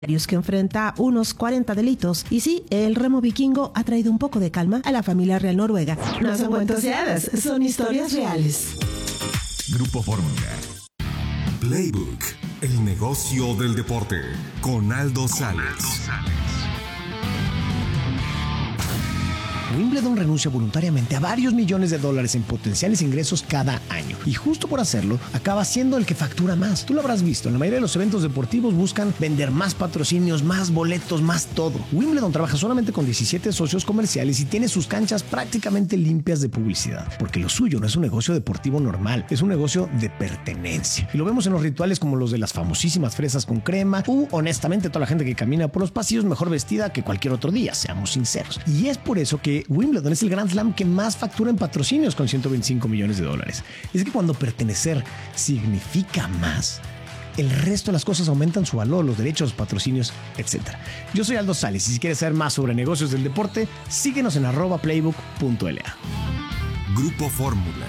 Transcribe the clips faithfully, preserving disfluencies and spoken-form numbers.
que enfrenta unos cuarenta delitos. Y sí, el remo vikingo ha traído un poco de calma a la familia real noruega. No son cuentos de hadas, son historias reales. Grupo Fórmula. Playbook, el negocio del deporte, con Aldo Sales. Wimbledon renuncia voluntariamente a varios millones de dólares en potenciales ingresos cada año. Y justo por hacerlo, acaba siendo el que factura más. Tú lo habrás visto, en la mayoría de los eventos deportivos buscan vender más patrocinios, más boletos, más todo. Wimbledon trabaja solamente con diecisiete socios comerciales y tiene sus canchas prácticamente limpias de publicidad. Porque lo suyo no es un negocio deportivo normal, es un negocio de pertenencia. Y lo vemos en los rituales como los de las famosísimas fresas con crema, u honestamente toda la gente que camina por los pasillos mejor vestida que cualquier otro día, seamos sinceros. Y es por eso que Wimbledon es el Grand Slam que más factura en patrocinios con ciento veinticinco millones de dólares. Es que cuando pertenecer significa más, el resto de las cosas aumentan su valor, los derechos, los patrocinios, etcétera. Yo soy Aldo Sales y si quieres saber más sobre negocios del deporte, síguenos en arroba playbook punto l a. Grupo Fórmula.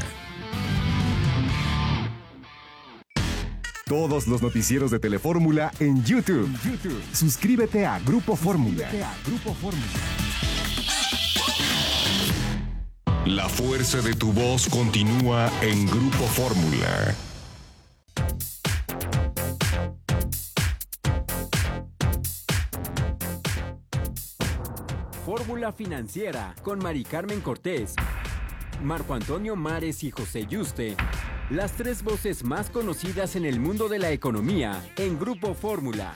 Todos los noticieros de Telefórmula en YouTube. YouTube. Suscríbete a Grupo Fórmula. Grupo Fórmula. La fuerza de tu voz continúa en Grupo Fórmula. Fórmula Financiera con Mari Carmen Cortés, Marco Antonio Mares y José Yuste. Las tres voces más conocidas en el mundo de la economía en Grupo Fórmula.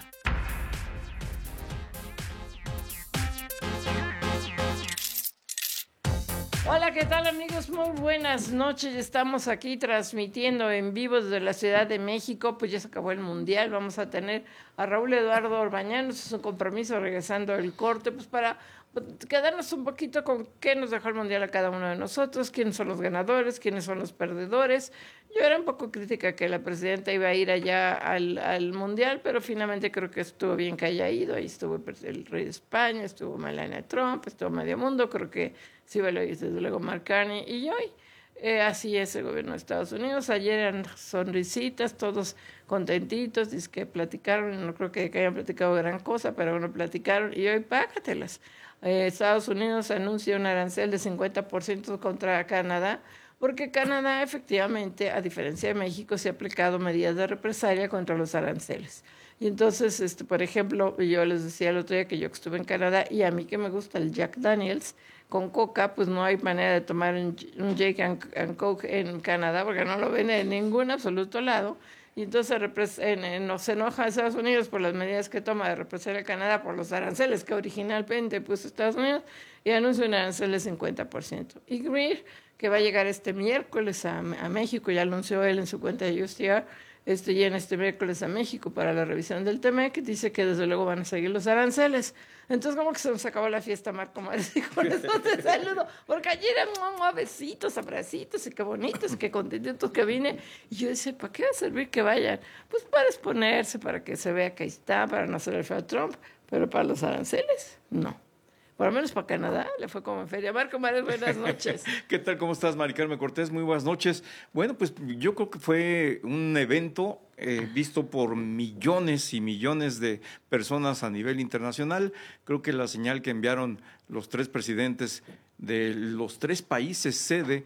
Hola, ¿qué tal amigos? Muy buenas noches. Estamos aquí transmitiendo en vivo desde la Ciudad de México. Pues ya se acabó el Mundial. Vamos a tener a Raúl Eduardo Orbañanos. Es un compromiso regresando del corte, pues para quedarnos un poquito con qué nos dejó el Mundial a cada uno de nosotros, quiénes son los ganadores, quiénes son los perdedores. Yo era un poco crítica que la presidenta iba a ir allá al, al Mundial, pero finalmente creo que estuvo bien que haya ido. Ahí estuvo el rey de España, estuvo Melania Trump, estuvo medio mundo. Creo que sí va a ir desde luego Mark Carney y hoy. Eh, así es el gobierno de Estados Unidos. Ayer eran sonrisitas, todos contentitos, dice que platicaron, no creo que, que hayan platicado gran cosa, pero bueno, platicaron y hoy págatelas. Eh, Estados Unidos anuncia un arancel de cincuenta por ciento contra Canadá, porque Canadá efectivamente, a diferencia de México, se ha aplicado medidas de represalia contra los aranceles. Y entonces, este, por ejemplo, yo les decía el otro día que yo estuve en Canadá y a mí que me gusta el Jack Daniels con coca, pues no hay manera de tomar un, un Jack and, and Coke en Canadá porque no lo venden en ningún absoluto lado. Y entonces en, en, nos enoja a Estados Unidos por las medidas que toma de represar a Canadá por los aranceles que originalmente puso Estados Unidos y anuncia un arancel de cincuenta por ciento. Y Greer, que va a llegar este miércoles a, a México, ya anunció él en su cuenta de U S T R, este llena este miércoles a México para la revisión del T M E C, dice que desde luego van a seguir los aranceles. Entonces, como que se nos acabó la fiesta, Marco Mares, y con eso te saludo, porque ayer eran oh, besitos, abracitos, y qué bonitos, y qué contentos que vine. Y yo decía, ¿para qué va a servir que vayan? Pues para exponerse, para que se vea que ahí está, para no hacer el feo a Trump, pero para los aranceles, no. Por lo menos para Canadá le fue como en feria. Marco Mares, buenas noches. ¿Qué tal? ¿Cómo estás, Mari Carmen Cortés? Muy buenas noches. Bueno, pues yo creo que fue un evento eh, visto por millones y millones de personas a nivel internacional. Creo que la señal que enviaron los tres presidentes de los tres países sede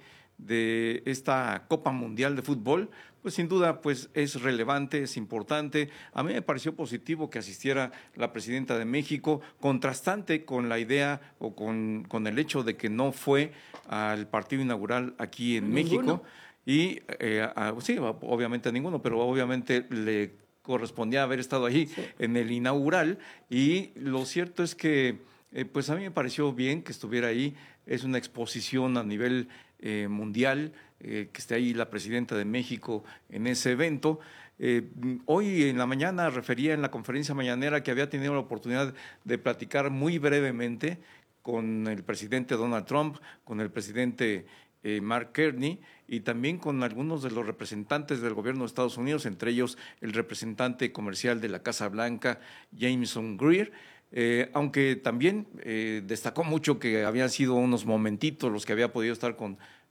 de esta Copa Mundial de Fútbol, pues sin duda pues es relevante, es importante. A mí me pareció positivo que asistiera la presidenta de México, contrastante con la idea o con, con el hecho de que no fue al partido inaugural aquí en Ninguno. México. Y eh, a, sí, obviamente a ninguno, pero obviamente le correspondía haber estado allí sí. en el inaugural. Y lo cierto es que eh, pues a mí me pareció bien que estuviera ahí. Es una exposición a nivel eh, mundial, eh, que esté ahí la presidenta de México en ese evento. Eh, hoy en la mañana refería en la conferencia mañanera que había tenido la oportunidad de platicar muy brevemente con el presidente Donald Trump, con el presidente eh, Mark Carney y también con algunos de los representantes del gobierno de Estados Unidos, entre ellos el representante comercial de la Casa Blanca, Jameson Greer. Eh, aunque también eh, destacó mucho que habían sido unos momentitos los que había podido estar con,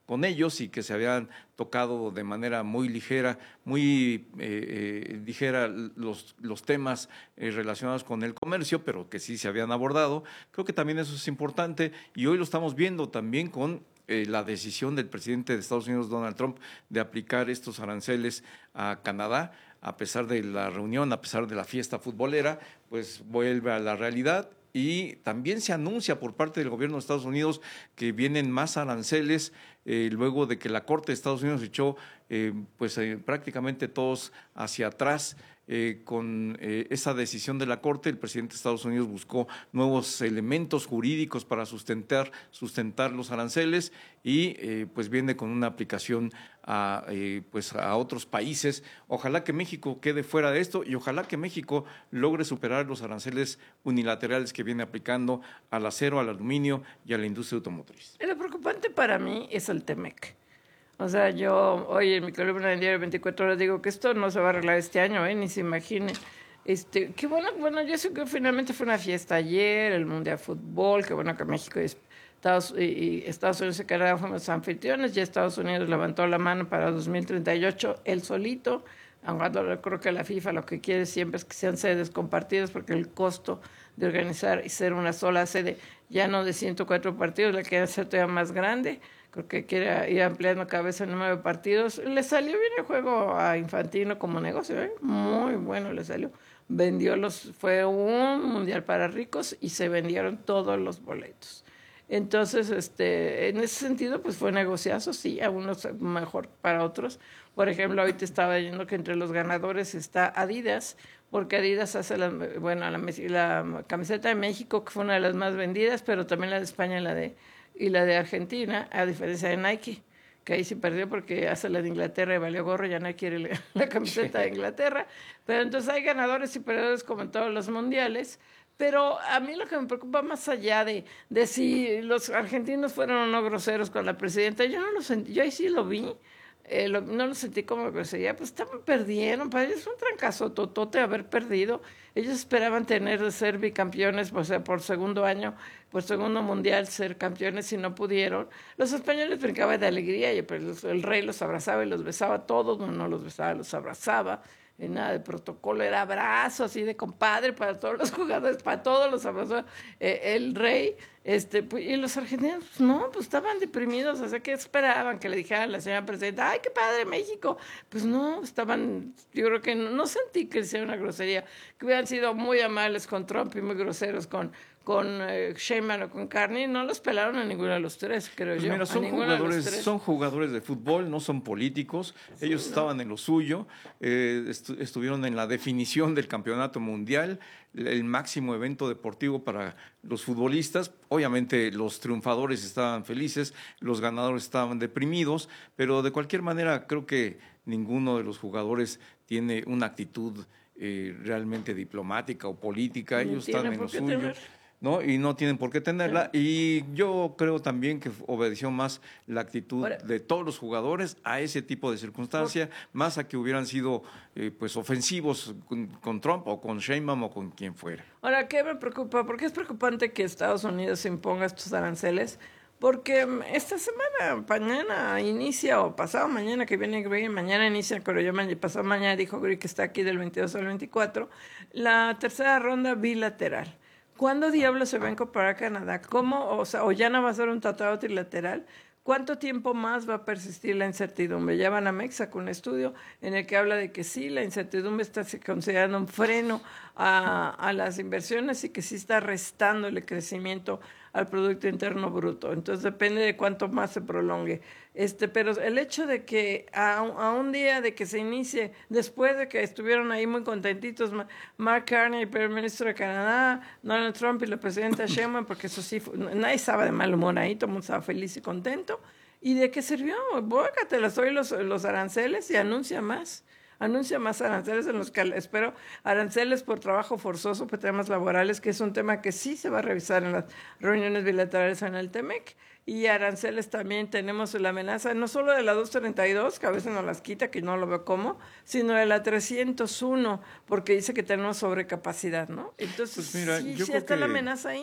con ellos y que se habían tocado de manera muy ligera, muy eh, eh, ligera los, los temas eh, relacionados con el comercio, pero que sí se habían abordado. Creo que también eso es importante y hoy lo estamos viendo también con eh, la decisión del presidente de Estados Unidos, Donald Trump, de aplicar estos aranceles a Canadá. A pesar de la reunión, a pesar de la fiesta futbolera, pues vuelve a la realidad. Y también se anuncia por parte del gobierno de Estados Unidos que vienen más aranceles eh, luego de que la Corte de Estados Unidos echó eh, pues, eh, prácticamente todos hacia atrás. Eh, con eh, esa decisión de la Corte, el presidente de Estados Unidos buscó nuevos elementos jurídicos para sustentar, sustentar los aranceles y eh, pues viene con una aplicación a, eh, pues a otros países. Ojalá que México quede fuera de esto y ojalá que México logre superar los aranceles unilaterales que viene aplicando al acero, al aluminio y a la industria automotriz. Lo preocupante para mí es el Temec. O sea, yo hoy en mi columna del diario veinticuatro horas digo que esto no se va a arreglar este año, ¿eh? Ni se imaginen. Este, qué bueno, bueno, yo sé que finalmente fue una fiesta ayer, el Mundial de Fútbol, qué bueno que México y Estados, y, y Estados Unidos y Canadá fuimos anfitriones, ya Estados Unidos levantó la mano para dos mil treinta y ocho, él solito, aunque creo que la FIFA lo que quiere siempre es que sean sedes compartidas porque el costo de organizar y ser una sola sede, ya no de ciento cuatro partidos, la quiere hacer todavía más grande. Creo que quiere ir ampliando cada vez el número de partidos. Le salió bien el juego a Infantino como negocio, ¿eh? Muy bueno le salió. Vendió los, fue un mundial para ricos y se vendieron todos los boletos. Entonces, este, en ese sentido, pues fue negociazo, sí, a unos mejor para otros. Por ejemplo, ahorita estaba leyendo que entre los ganadores está Adidas, porque Adidas hace la, bueno, la, la camiseta de México, que fue una de las más vendidas, pero también la de España y la de y la de Argentina, a diferencia de Nike, que ahí sí perdió porque hace la de Inglaterra y valió gorro, ya no quiere la, la camiseta de Inglaterra. Pero entonces hay ganadores y perdedores como en todos los mundiales. Pero a mí lo que me preocupa más allá de, de si los argentinos fueron o no groseros con la presidenta, yo no lo sentí, yo ahí sí lo vi. Eh, lo, no lo sentí como grosería, pues estaban, perdieron, para ellos fue un trancazo totote haber perdido. Ellos esperaban tener de ser bicampeones, o sea, por segundo año, por segundo mundial, ser campeones y no pudieron. Los españoles brincaban de alegría y pues, el rey los abrazaba y los besaba a todos, no, no los besaba, los abrazaba. Y nada de protocolo, era abrazo así de compadre para todos los jugadores, para todos los abrazos. Eh, el rey, este, pues, y los argentinos, pues, no, pues estaban deprimidos, o sea, ¿qué esperaban? Que le dijeran a la señora presidenta, ¡ay, qué padre México! Pues no, estaban, yo creo que no, no sentí que sea una grosería, que hubieran sido muy amables con Trump y muy groseros con, con eh, Sheinbaum o con Carney, no los pelaron a ninguno de los tres, creo pues yo. Mira, son, jugadores, son jugadores de fútbol, no son políticos, sí, ellos no. estaban en lo suyo, eh, estu estuvieron en la definición del campeonato mundial, el máximo evento deportivo para los futbolistas. Obviamente los triunfadores estaban felices, los ganadores estaban deprimidos, pero de cualquier manera creo que ninguno de los jugadores tiene una actitud eh, realmente diplomática o política, no ellos están en lo suyo. Tener. ¿No? Y no tienen por qué tenerla. Y yo creo también que obedeció más la actitud Ahora, de todos los jugadores a ese tipo de circunstancia, más a que hubieran sido eh, pues ofensivos con, con Trump o con Sheinbaum o con quien fuera. Ahora, ¿qué me preocupa? Porque es preocupante que Estados Unidos imponga estos aranceles, porque esta semana, mañana inicia, o pasado mañana que viene Greg, mañana inicia, pero yo pasado mañana dijo Greg que está aquí del veintidós al veinticuatro, la tercera ronda bilateral. ¿Cuándo diablos se va a incorporar Canadá? ¿Cómo? O sea, o ya no va a ser un tratado trilateral. ¿Cuánto tiempo más va a persistir la incertidumbre? Ya van a Mexa con un estudio en el que habla de que sí, la incertidumbre está considerando un freno a, a las inversiones y que sí está restando el crecimiento al Producto Interno Bruto. Entonces depende de cuánto más se prolongue. Este, pero el hecho de que a, a un día de que se inicie, después de que estuvieron ahí muy contentitos Mark Carney, el primer ministro de Canadá, Donald Trump y la presidenta Sheinbaum, porque eso sí, nadie estaba de mal humor ahí, todo el mundo estaba feliz y contento. ¿Y de qué sirvió? Bócatelas hoy los, los aranceles y anuncia más. Anuncia más aranceles en los que espero aranceles por trabajo forzoso, por temas laborales, que es un tema que sí se va a revisar en las reuniones bilaterales en el Temec, y aranceles también tenemos la amenaza no solo de la doscientos treinta y dos, que a veces nos las quita, que no lo veo cómo, sino de la trescientos uno, porque dice que tenemos sobrecapacidad, ¿no? Entonces, pues mira, sí, sí está la amenaza ahí.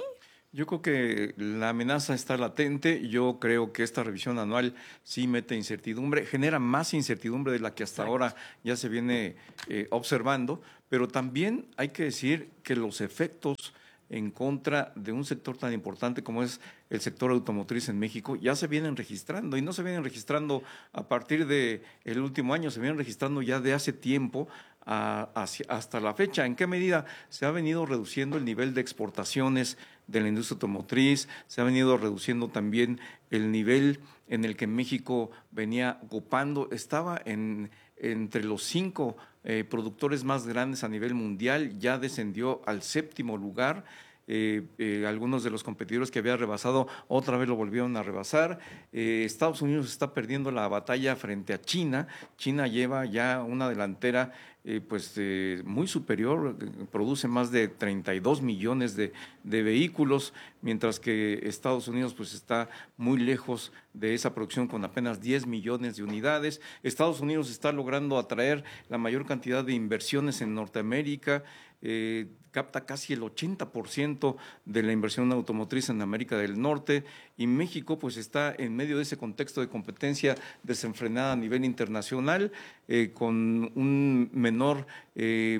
Yo creo que la amenaza está latente. Yo creo que esta revisión anual sí mete incertidumbre, genera más incertidumbre de la que hasta ahora ya se viene eh, observando, pero también hay que decir que los efectos en contra de un sector tan importante como es el sector automotriz en México ya se vienen registrando, y no se vienen registrando a partir del último año, se vienen registrando ya de hace tiempo a, hacia, hasta la fecha. ¿En qué medida se ha venido reduciendo el nivel de exportaciones de la industria automotriz? Se ha venido reduciendo también el nivel en el que México venía ocupando, estaba en, entre los cinco eh, productores más grandes a nivel mundial, ya descendió al séptimo lugar. Eh, eh, algunos de los competidores que había rebasado otra vez lo volvieron a rebasar. eh, Estados Unidos está perdiendo la batalla frente a China. China lleva ya una delantera eh, pues eh, muy superior, eh, produce más de treinta y dos millones de, de vehículos, mientras que Estados Unidos pues está muy lejos de esa producción con apenas diez millones de unidades. Estados Unidos está logrando atraer la mayor cantidad de inversiones en Norteamérica. Eh, capta casi el ochenta por ciento de la inversión automotriz en América del Norte, y México pues está en medio de ese contexto de competencia desenfrenada a nivel internacional, eh, con un menor eh,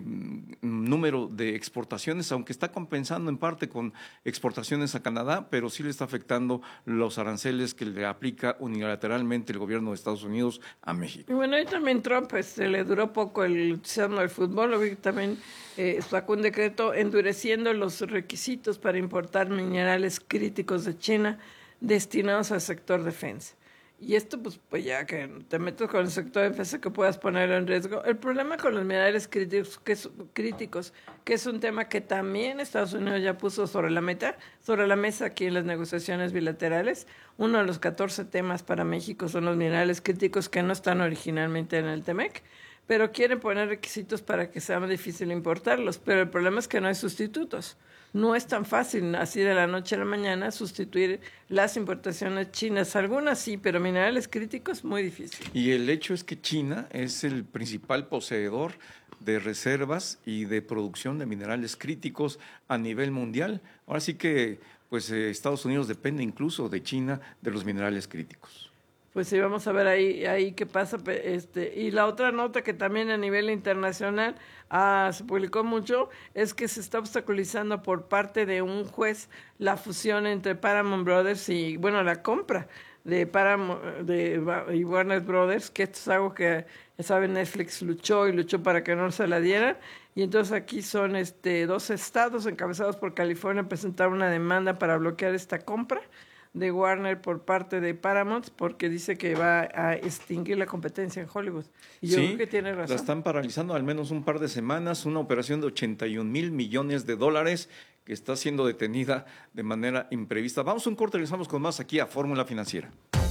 número de exportaciones, aunque está compensando en parte con exportaciones a Canadá, pero sí le está afectando los aranceles que le aplica unilateralmente el gobierno de Estados Unidos a México. Y bueno, ahí también Trump este, le duró poco el entusiasmo del fútbol, lo que también eh, sacó un decreto endureciendo los requisitos para importar minerales críticos de China destinados al sector defensa. Y esto, pues, pues ya que te metes con el sector defensa, que puedas ponerlo en riesgo. El problema con los minerales críticos que, es, críticos, que es un tema que también Estados Unidos ya puso sobre la meta, sobre la mesa aquí en las negociaciones bilaterales. Uno de los catorce temas para México son los minerales críticos que no están originalmente en el TEMEC, pero quieren poner requisitos para que sea más difícil importarlos. Pero el problema es que no hay sustitutos. No es tan fácil, así de la noche a la mañana, sustituir las importaciones chinas. Algunas sí, pero minerales críticos, muy difícil. Y el hecho es que China es el principal poseedor de reservas y de producción de minerales críticos a nivel mundial. Ahora sí que pues, eh, Estados Unidos depende incluso de China de los minerales críticos. Pues sí, vamos a ver ahí, ahí qué pasa. Este, y la otra nota que también a nivel internacional ah, se publicó mucho es que se está obstaculizando por parte de un juez la fusión entre Paramount Brothers y, bueno, la compra de Paramount de, y Warner Brothers, que esto es algo que, ya saben, Netflix luchó y luchó para que no se la dieran. Y entonces aquí son este, dos estados encabezados por California presentaron una demanda para bloquear esta compra de Warner por parte de Paramount, porque dice que va a extinguir la competencia en Hollywood. Y yo sí, creo que tiene razón. La están paralizando al menos un par de semanas, una operación de ochenta y un mil millones de dólares que está siendo detenida de manera imprevista. Vamos a un corte y regresamos con más aquí a Fórmula Financiera.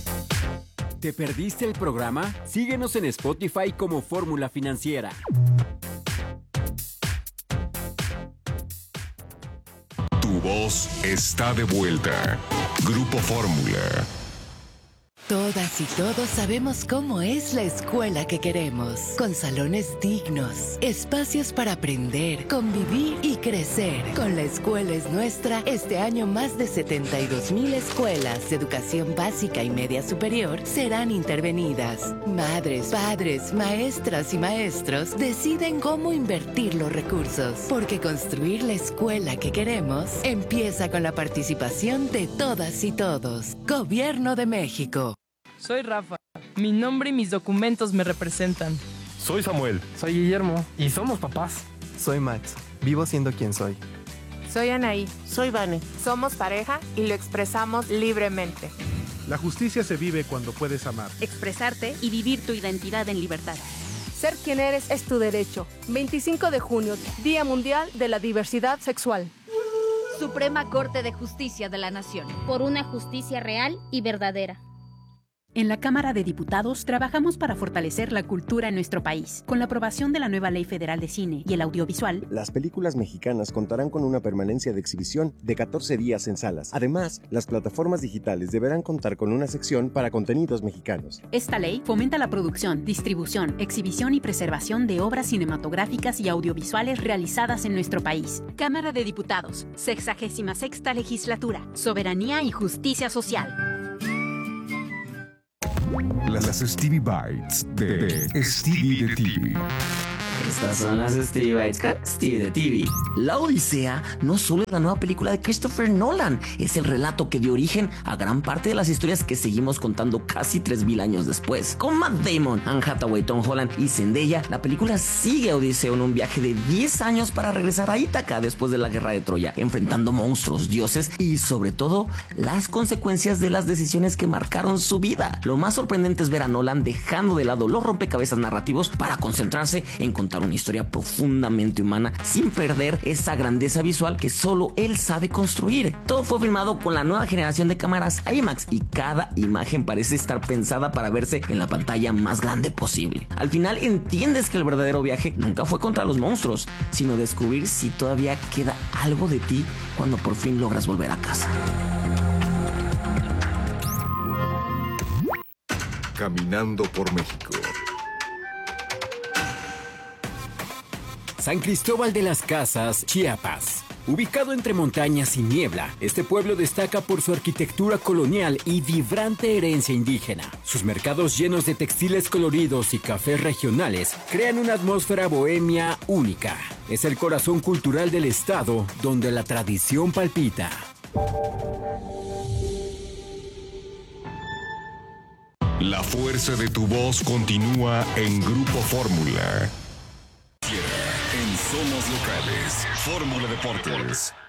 ¿Te perdiste el programa? Síguenos en Spotify como Fórmula Financiera. Tu voz está de vuelta. Grupo Fórmula. Todas y todos sabemos cómo es la escuela que queremos, con salones dignos, espacios para aprender, convivir y crecer. Con La Escuela es Nuestra, este año más de setenta y dos mil escuelas de educación básica y media superior serán intervenidas. Madres, padres, maestras y maestros deciden cómo invertir los recursos, porque construir la escuela que queremos empieza con la participación de todas y todos. Gobierno de México. Soy Rafa. Mi nombre y mis documentos me representan. Soy Samuel. Soy Guillermo. Y somos papás. Soy Max. Vivo siendo quien soy. Soy Anaí. Soy Vane. Somos pareja y lo expresamos libremente. La justicia se vive cuando puedes amar, expresarte y vivir tu identidad en libertad. Ser quien eres es tu derecho. veinticinco de junio, Día Mundial de la Diversidad Sexual. Suprema Corte de Justicia de la Nación. Por una justicia real y verdadera. En la Cámara de Diputados trabajamos para fortalecer la cultura en nuestro país. Con la aprobación de la nueva Ley Federal de Cine y el audiovisual, las películas mexicanas contarán con una permanencia de exhibición de catorce días en salas. Además, las plataformas digitales deberán contar con una sección para contenidos mexicanos. Esta ley fomenta la producción, distribución, exhibición y preservación de obras cinematográficas y audiovisuales realizadas en nuestro país. Cámara de Diputados, sexagésima sexta legislatura, soberanía y justicia social. Las Stevie Bites de, de Stevie de T V. Estas son las Stevie Bites con Stevie de T V. La Odisea no solo es la nueva película de Christopher Nolan, es el relato que dio origen a gran parte de las historias que seguimos contando casi tres mil años después. Con Matt Damon, Anne Hathaway, Tom Holland y Zendaya, la película sigue a Odiseo en un viaje de diez años para regresar a Ítaca después de la guerra de Troya, enfrentando monstruos, dioses y sobre todo las consecuencias de las decisiones que marcaron su vida. Lo más sorprendente es ver a Nolan dejando de lado los rompecabezas narrativos para concentrarse en contar una historia profundamente humana sin perder esa grandeza visual que solo él sabe construir. Todo fue filmado con la nueva generación de cámaras IMAX y cada imagen parece estar pensada para verse en la pantalla más grande posible. Al final entiendes que el verdadero viaje nunca fue contra los monstruos, sino descubrir si todavía queda algo de ti cuando por fin logras volver a casa. Caminando por México. San Cristóbal de las Casas, Chiapas. Ubicado entre montañas y niebla, este pueblo destaca por su arquitectura colonial y vibrante herencia indígena. Sus mercados llenos de textiles coloridos y cafés regionales crean una atmósfera bohemia única. Es el corazón cultural del estado, donde la tradición palpita. La fuerza de tu voz continúa en Grupo Fórmula. En Somos Locales, Fórmula Deportes.